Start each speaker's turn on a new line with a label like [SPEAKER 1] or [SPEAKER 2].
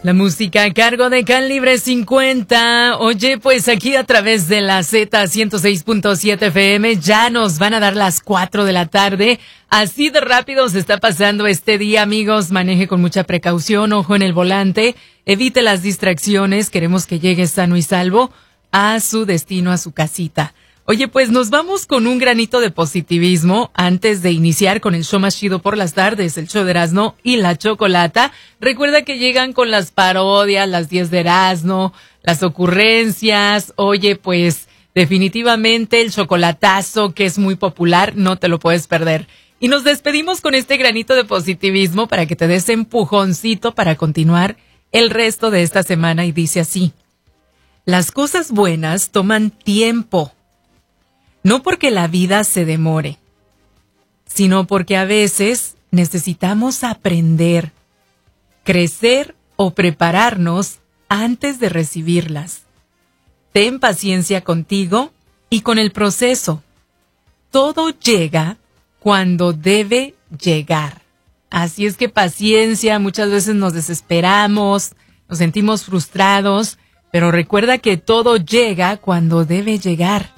[SPEAKER 1] La música a cargo de Calibre 50. Oye, pues aquí a través de la Z106.7 FM ya nos van a dar las 4 de la tarde. Así de rápido se está pasando este día, amigos. Maneje con mucha precaución, ojo en el volante. Evite las distracciones. Queremos que llegue sano y salvo a su destino, a su casita. Oye, pues nos vamos con un granito de positivismo antes de iniciar con el show más chido por las tardes, el show de Erasmo y la Chocolata. Recuerda que llegan con las parodias, las 10 de Erasmo, las ocurrencias. Oye, pues definitivamente el chocolatazo, que es muy popular, no te lo puedes perder. Y nos despedimos con este granito de positivismo para que te des empujoncito para continuar el resto de esta semana, y dice así: las cosas buenas toman tiempo. No porque la vida se demore, sino porque a veces necesitamos aprender, crecer o prepararnos antes de recibirlas. Ten paciencia contigo y con el proceso. Todo llega cuando debe llegar. Así es que paciencia, muchas veces nos desesperamos, nos sentimos frustrados, pero recuerda que todo llega cuando debe llegar.